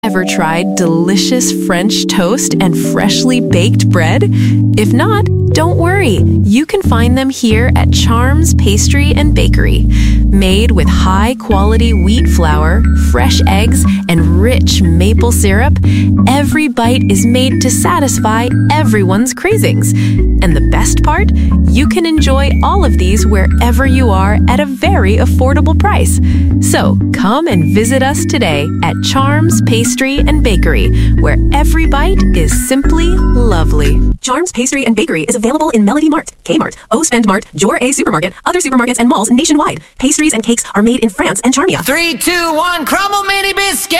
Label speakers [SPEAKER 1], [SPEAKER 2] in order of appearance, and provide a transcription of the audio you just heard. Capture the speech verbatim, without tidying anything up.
[SPEAKER 1] Ever tried delicious French toast and freshly baked bread? If not, don't worry. You can find them here at Charms Pastry and Bakery. Made with high-quality wheat flour, fresh eggs, and rich maple syrup, every bite is made to satisfy everyone's cravings. And the best part? You can enjoy all of these wherever you are at a very affordable price. So come and visit us today at Charms Pastry and Bakery, where every bite is simply lovely.
[SPEAKER 2] Charms Pastry and Bakery is available in Melody Mart, Kmart, O-Spend Mart, Jor A Supermarket, other supermarkets and malls nationwide. Pastries and cakes are made in France and Charmia.
[SPEAKER 3] Three, two, one, crumble mini biscuit!